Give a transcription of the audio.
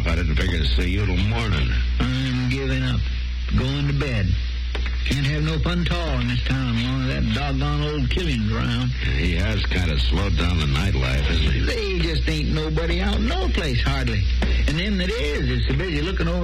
I didn't figure to see you till morning. I'm giving up. Going to bed. Can't have no fun at all in this town as long as that doggone old Killian's around. He has kind of slowed down the nightlife, hasn't he? They just ain't nobody out no place hardly. And them that is so busy looking over